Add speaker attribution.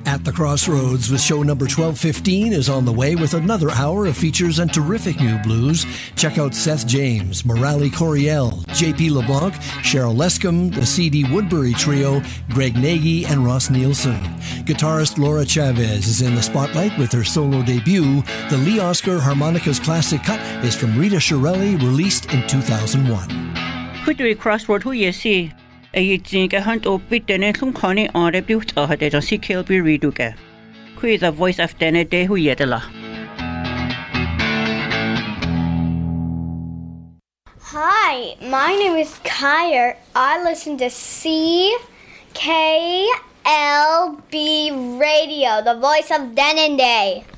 Speaker 1: At the Crossroads with show number 1215 is on the way with another hour of features and terrific new blues. Check out Seth James, Morale Coriel, J.P. LeBlanc, Cheryl Lescombe, the C.D. Woodbury Trio, Greg Nagy, and Ross Nielsen. Guitarist Laura Chavez is in the spotlight with her solo debut. The Lee Oscar Harmonicas Classic Cut is from Rita Shirelli, released in 2001.
Speaker 2: Hudui Crossroad hu yesi a jinga hunt or bit dene some conny on rebut or had a see Kilby Reduga. Who is the voice of Dene de hu yedela?
Speaker 3: Hi, my name is Kyer. I listen to CKLB Radio, the voice of Denende.